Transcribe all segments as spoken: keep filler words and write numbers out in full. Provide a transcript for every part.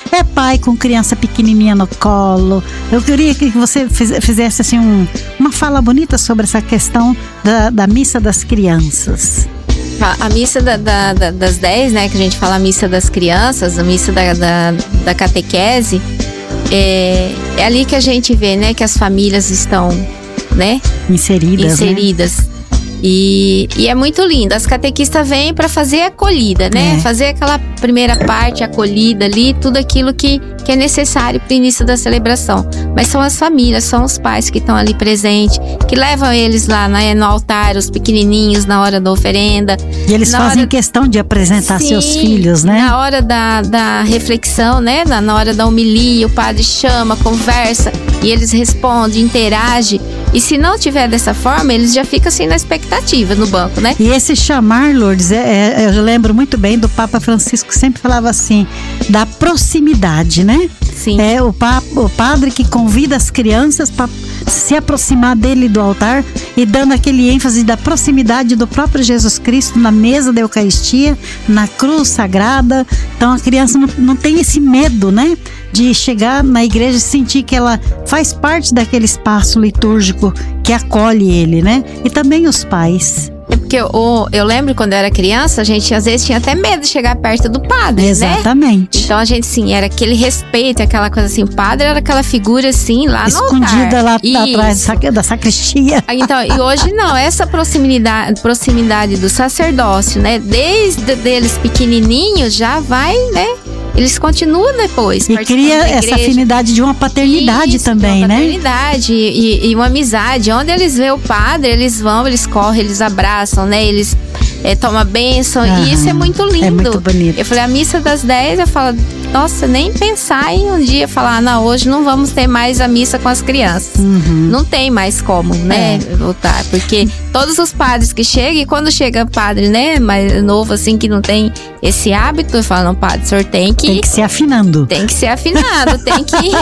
é pai com criança pequenininha no colo. Eu queria que você fizesse assim um, uma fala bonita sobre essa questão da, da missa das crianças. A, a missa da, da, da, das dez, né, que a gente fala a missa das crianças, a missa da, da, da catequese, é, é ali que a gente vê, né, que as famílias estão, né, inseridas, inseridas. Né? E, e é muito lindo. As catequistas vêm para fazer a acolhida, né? É. Fazer aquela primeira parte, a acolhida ali, tudo aquilo que, que é necessário para o início da celebração. Mas são as famílias, são os pais que estão ali presentes, que levam eles lá, né, no altar, os pequenininhos, na hora da oferenda. E eles fazem hora... questão de apresentar Sim, seus filhos, né? Na hora da, da reflexão, né? Na, na hora da homilia, o padre chama, conversa e eles respondem, interagem. E se não tiver dessa forma, eles já ficam assim na expectativa no banco, né? E esse chamar, Lourdes, é, é, eu lembro muito bem do Papa Francisco, que sempre falava assim, da proximidade, né? Sim. É o, pa, o padre que convida as crianças para se aproximar dele do altar e dando aquele ênfase da proximidade do próprio Jesus Cristo na mesa da Eucaristia, na cruz sagrada. Então a criança não, não tem esse medo, né? De chegar na igreja e sentir que ela faz parte daquele espaço litúrgico que acolhe ele, né? E também os pais. É porque eu, eu lembro quando eu era criança, a gente às vezes tinha até medo de chegar perto do padre, Exatamente. Né? Então a gente, sim, era aquele respeito, aquela coisa assim, o padre era aquela figura assim, lá no altar. Escondida lá atrás da sacristia. Então, e hoje não, essa proximidade, proximidade do sacerdócio, né? Desde deles pequenininhos já vai, né? Eles continuam depois. E cria essa afinidade de uma paternidade. Isso, também, uma né? Paternidade e, e uma amizade. Onde eles vê o padre, eles vão, eles correm, eles abraçam, né? Eles é, tomam a bênção. Ah, e isso é muito lindo. É muito bonito. Eu falei, a missa das dez, eu falo, nossa, nem pensar em um dia falar, não, hoje não vamos ter mais a missa com as crianças. Uhum. Não tem mais como, né? É. Voltar. Porque todos os padres que chegam, e quando chega padre, né, mais novo, assim, que não tem esse hábito, eu falo, não, padre, o senhor tem que... Tem que ser afinando. Tem que ser afinado, tem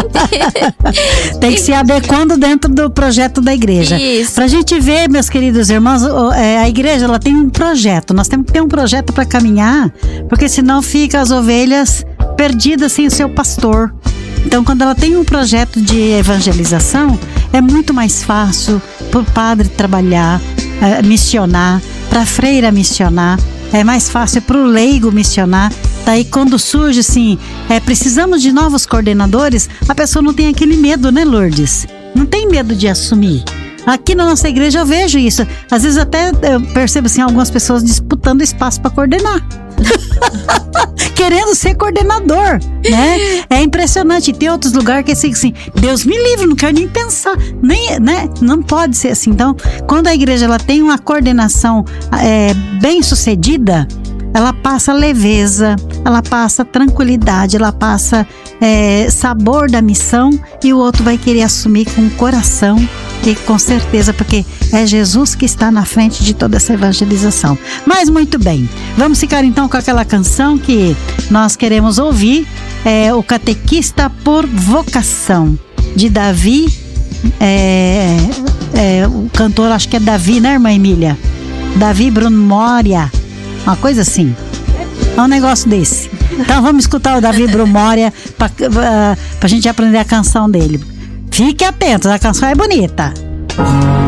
que... tem que se adequando dentro do projeto da igreja. Isso. Pra gente ver, meus queridos irmãos, a igreja, ela tem um projeto. Nós temos que ter um projeto para caminhar, porque senão fica as ovelhas perdidas sem o seu pastor. Então, quando ela tem um projeto de evangelização, é muito mais fácil para o padre trabalhar, é, missionar, para a freira missionar. É mais fácil para o leigo missionar. Daí quando surge assim, é, precisamos de novos coordenadores, a pessoa não tem aquele medo, né, Lourdes? Não tem medo de assumir. Aqui na nossa igreja eu vejo isso. Às vezes até eu percebo assim, algumas pessoas disputando espaço para coordenar. Querendo ser coordenador, né? É impressionante. Tem outros lugares que é assim, assim, Deus me livre, não quero nem pensar, nem, né? Não pode ser assim. Então, quando a igreja ela tem uma coordenação é, bem sucedida, ela passa leveza, ela passa tranquilidade, ela passa é, sabor da missão, e o outro vai querer assumir com o coração e com certeza, porque é Jesus que está na frente de toda essa evangelização. Mas muito bem, vamos ficar então com aquela canção que nós queremos ouvir, é o Catequista por Vocação, de Davi, é, é, o cantor acho que é Davi, né, irmã Emília? Davi Bruno Moria, uma coisa assim, é um negócio desse. Então vamos escutar o Davi Bruno Moria para uh, a gente aprender a canção dele. Fique atento, a canção é bonita.